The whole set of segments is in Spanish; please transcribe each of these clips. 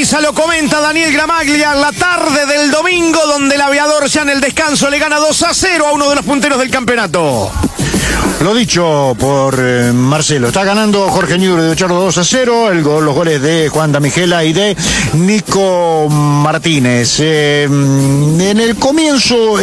Urquiza, lo comenta Daniel Gramaglia, la tarde del domingo, donde el Aviador ya en el descanso le gana 2-0 a uno de los punteros del campeonato. Lo dicho por Marcelo, está ganando Jorge Newbery de Buchardo 2-0, los goles de Juan Damigela y de Nico Martínez. En el comienzo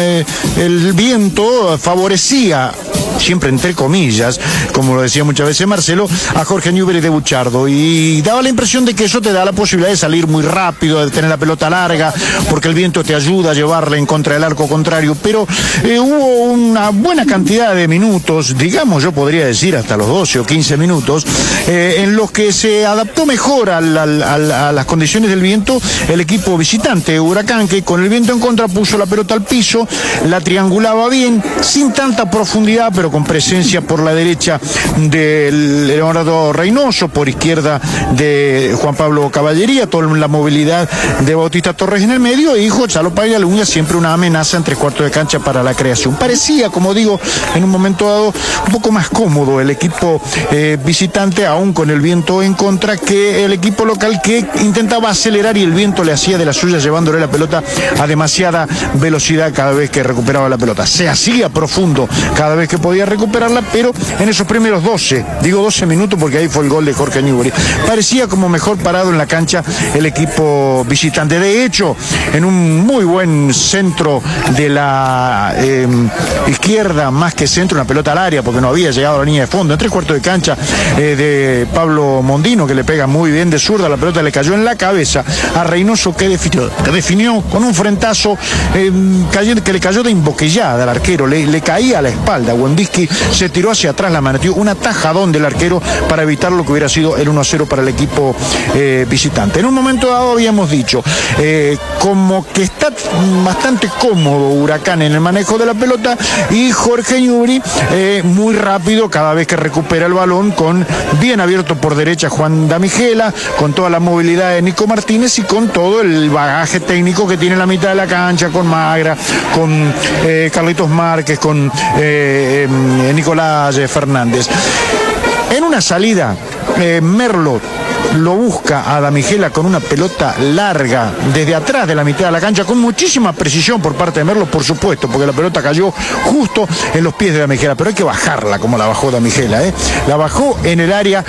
el viento favorecía, siempre entre comillas, como lo decía muchas veces Marcelo, a Jorge Newbery de Buchardo, y daba la impresión de que eso te da la posibilidad de salir muy rápido, de tener la pelota larga, porque el viento te ayuda a llevarla en contra del arco contrario, pero hubo una buena cantidad de minutos, digamos, yo podría decir hasta los 12 o 15 minutos, en los que se adaptó mejor a las condiciones del viento el equipo visitante, Huracán, que con el viento en contra puso la pelota al piso, la triangulaba bien, sin tanta profundidad, pero con presencia por la derecha del Leonardo Reynoso, por izquierda de Juan Pablo Caballería, toda la movilidad de Bautista Torres en el medio, y Gonzalo Paglia siempre una amenaza en 3/4 de cancha para la creación. Parecía, como digo, en un momento dado, un poco más cómodo el equipo visitante, aún con el viento en contra, que el equipo local, que intentaba acelerar y el viento le hacía de la suya, llevándole la pelota a demasiada velocidad cada vez que recuperaba la pelota. Se hacía profundo cada vez que podía recuperarla, pero en esos primeros 12 minutos, porque ahí fue el gol de Jorge Newbery, parecía como mejor parado en la cancha el equipo visitante. De hecho, en un muy buen centro de la izquierda, más que centro, una pelota al área, porque no había llegado a la línea de fondo, en 3/4 de cancha de Pablo Mondino, que le pega muy bien de zurda, la pelota le cayó en la cabeza a Reynoso, que definió con un frentazo que le cayó de emboquillada al arquero, le caía a la espalda. Wenbisky se tiró hacia atrás, la metió un atajadón del arquero para evitar lo que hubiera sido el 1-0 para el equipo visitante. En un momento dado habíamos dicho, como que está bastante cómodo Huracán en el manejo de la pelota, y Jorge Newbery muy rápido cada vez que recupera el balón, con bien abierto por derecha Juan Damigela, con toda la movilidad de Nico Martínez y con todo el bagaje técnico que tiene en la mitad de la cancha, con Magra, con Carlitos Márquez, con Nicolás Fernández. En una salida, Merlo lo busca a Damigela con una pelota larga desde atrás de la mitad de la cancha, con muchísima precisión por parte de Merlo, por supuesto, porque la pelota cayó justo en los pies de Damigela, pero hay que bajarla como la bajó Damigela, la bajó en el área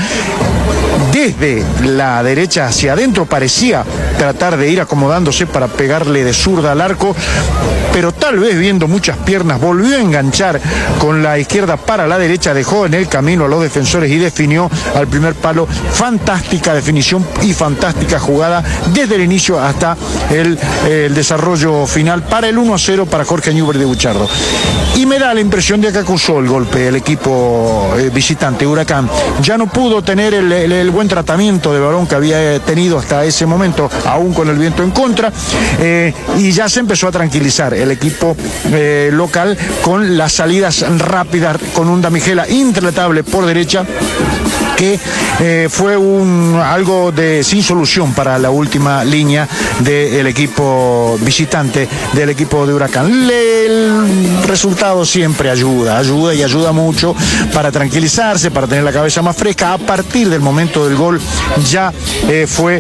desde la derecha hacia adentro, parecía tratar de ir acomodándose para pegarle de zurda al arco, pero tal vez viendo muchas piernas volvió a enganchar con la izquierda para la derecha, dejó en el camino a los defensores y definió al primer palo. Fantástica definición y fantástica jugada desde el inicio hasta el desarrollo final para el 1-0 para Jorge Newbery de Buchardo. Y me da la impresión de que acusó el golpe el equipo visitante, Huracán. Ya no pudo tener el buen tratamiento de balón que había tenido hasta ese momento, aún con el viento en contra, y ya se empezó a tranquilizar el equipo local con las salidas rápidas, con un Damigela intratable por derecha, que fue algo sin solución para la última línea del equipo visitante, del equipo de Huracán. El resultado siempre ayuda y ayuda mucho para tranquilizarse, para tener la cabeza más fresca. A partir del momento del gol ya fue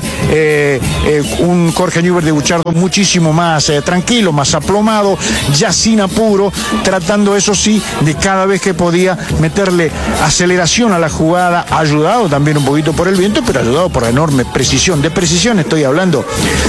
un Jorge Newbery de Buchardo muchísimo más tranquilo, más aplomado, ya sin apuro, tratando, eso sí, de cada vez que podía meterle aceleración a la jugada, ayudado también un poquito por el viento, pero ayudado por la enorme precisión. De precisión estoy hablando.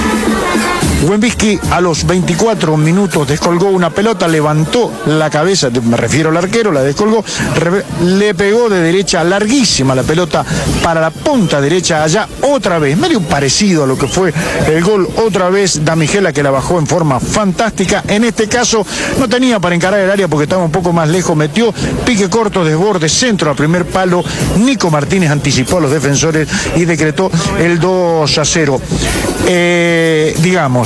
Wenbisky a los 24 minutos descolgó una pelota, levantó la cabeza, me refiero al arquero, la descolgó, le pegó de derecha larguísima la pelota para la punta derecha, allá otra vez, medio parecido a lo que fue el gol, otra vez Damigela, que la bajó en forma fantástica. En este caso no tenía para encarar el área porque estaba un poco más lejos, metió pique corto, desborde, centro al primer palo. Nico Martínez anticipó a los defensores y decretó el 2-0. Digamos,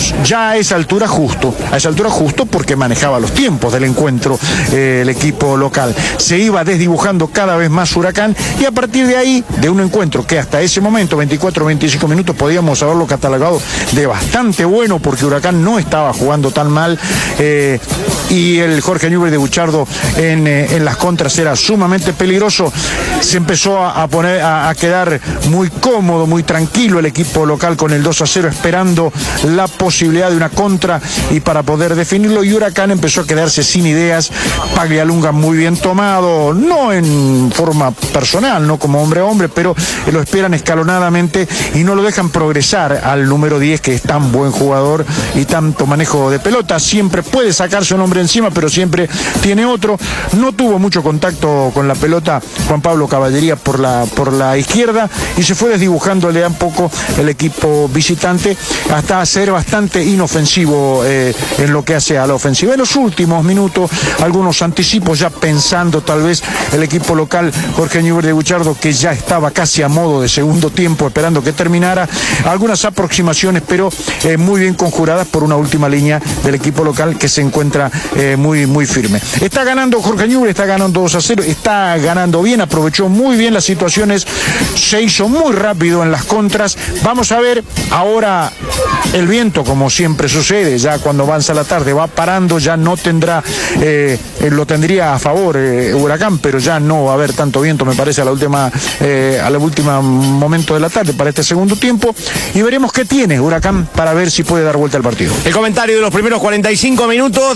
minutos, ya a esa altura justo porque manejaba los tiempos del encuentro el equipo local. Se iba desdibujando cada vez más Huracán y a partir de ahí, de un encuentro que hasta ese momento, 24 o 25 minutos, podíamos haberlo catalogado de bastante bueno porque Huracán no estaba jugando tan mal y el Jorge Newbery de Buchardo en las contras era sumamente peligroso. Se empezó a quedar muy cómodo, muy tranquilo el equipo local con el 2-0, esperando la posibilidad de una contra y para poder definirlo, y Huracán empezó a quedarse sin ideas. Paglialunga muy bien tomado, no en forma personal, no como hombre a hombre, pero lo esperan escalonadamente y no lo dejan progresar al número 10, que es tan buen jugador y tanto manejo de pelota. Siempre puede sacarse un hombre encima, pero siempre tiene otro. No tuvo mucho contacto con la pelota Juan Pablo Caballería por la izquierda y se fue desdibujándole un poco el equipo visitante hasta ser bastante inofensivo en lo que hace a la ofensiva. En los últimos minutos, algunos anticipos, ya pensando tal vez el equipo local, Jorge Newbery de Buchardo, que ya estaba casi a modo de segundo tiempo, esperando que terminara. Algunas aproximaciones, pero muy bien conjuradas por una última línea del equipo local que se encuentra muy firme. Está ganando Jorge Newbery, está ganando 2-0, está ganando bien, aprovechó muy bien las situaciones, se hizo muy rápido en las contras. Vamos a ver ahora el viento, como siempre sucede, ya cuando avanza la tarde va parando, ya no tendrá, lo tendría a favor Huracán, pero ya no va a haber tanto viento, me parece, a la última momento de la tarde para este segundo tiempo, y veremos qué tiene Huracán para ver si puede dar vuelta al partido. El comentario de los primeros 45 minutos.